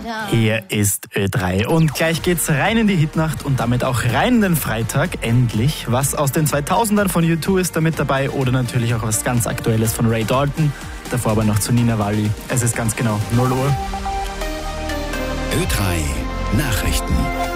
Hier ist Ö3 und gleich geht's rein in die Hitnacht und damit auch rein in den Freitag. Endlich. Was aus den 2000ern von U2 ist da mit dabei oder natürlich auch was ganz Aktuelles von Ray Dalton. Davor aber noch zu Nina Valli. Es ist ganz genau 0 Uhr. Ö3 Nachrichten.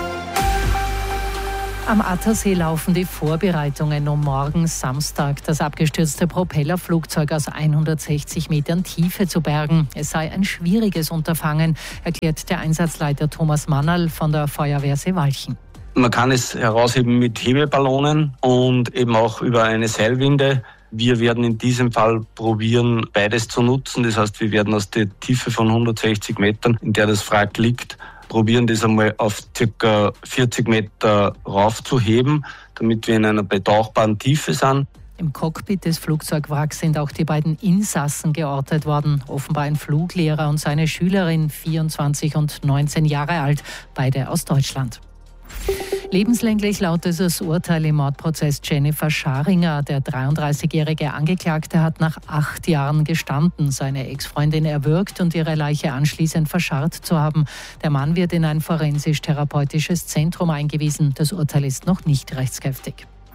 Am Attersee laufen die Vorbereitungen, um morgen Samstag das abgestürzte Propellerflugzeug aus 160 Metern Tiefe zu bergen. Es sei ein schwieriges Unterfangen, erklärt der Einsatzleiter Thomas Mannerl von der Feuerwehr Seewalchen. Man kann es herausheben mit Hebeballonen und eben auch über eine Seilwinde. Wir werden in diesem Fall probieren, beides zu nutzen. Das heißt, wir werden aus der Tiefe von 160 Metern, in der das Wrack liegt, probieren, das einmal auf ca. 40 Meter raufzuheben, damit wir in einer betauchbaren Tiefe sind. Im Cockpit des Flugzeugwracks sind auch die beiden Insassen geortet worden. Offenbar ein Fluglehrer und seine Schülerin, 24 und 19 Jahre alt, beide aus Deutschland. Lebenslänglich lautet das Urteil im Mordprozess Jennifer Scharinger. Der 33-jährige Angeklagte hat nach 8 Jahren gestanden, seine Ex-Freundin erwürgt und ihre Leiche anschließend verscharrt zu haben. Der Mann wird in ein forensisch-therapeutisches Zentrum eingewiesen. Das Urteil ist noch nicht rechtskräftig.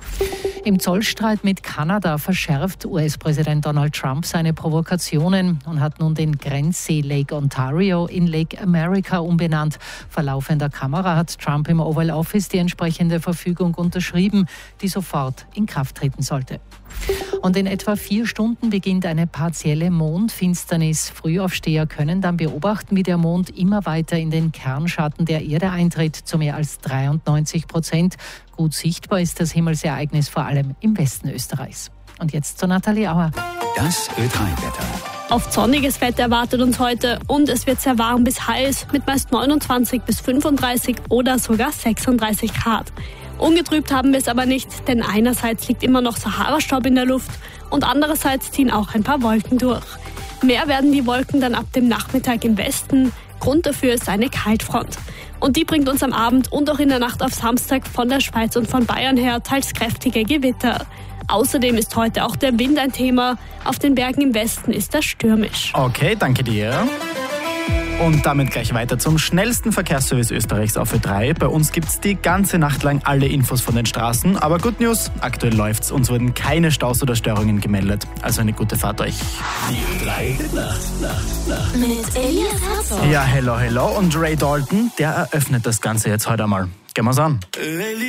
Im Zollstreit mit Kanada verschärft US-Präsident Donald Trump seine Provokationen und hat nun den Grenzsee Lake Ontario in Lake America umbenannt. Vor laufender Kamera hat Trump im Oval Office die entsprechende Verfügung unterschrieben, die sofort in Kraft treten sollte. Und in etwa 4 Stunden beginnt eine partielle Mondfinsternis. Frühaufsteher können dann beobachten, wie der Mond immer weiter in den Kernschatten der Erde eintritt, zu mehr als 93%. Gut sichtbar ist das Himmelsereignis vor allem im Westen Österreichs. Und jetzt zu Nathalie Auer. Das Ö3-Wetter. Oft sonniges Wetter erwartet uns heute und es wird sehr warm bis heiß mit meist 29 bis 35 oder sogar 36 Grad. Ungetrübt haben wir es aber nicht, denn einerseits liegt immer noch Sahara-Staub in der Luft und andererseits ziehen auch ein paar Wolken durch. Mehr werden die Wolken dann ab dem Nachmittag im Westen. Grund dafür ist eine Kaltfront. Und die bringt uns am Abend und auch in der Nacht auf Samstag von der Schweiz und von Bayern her teils kräftige Gewitter. Außerdem ist heute auch der Wind ein Thema. Auf den Bergen im Westen ist er stürmisch. Okay, danke dir. Und damit gleich weiter zum schnellsten Verkehrsservice Österreichs auf Ö3. Bei uns gibt's die ganze Nacht lang alle Infos von den Straßen. Aber Good News, aktuell läuft's. Uns wurden keine Staus oder Störungen gemeldet. Also eine gute Fahrt euch. Die Ö3 Nacht. Mit Elias Herzog. Ja, hello. Und Ray Dalton, der eröffnet das Ganze jetzt heute einmal. Gehen wir's an.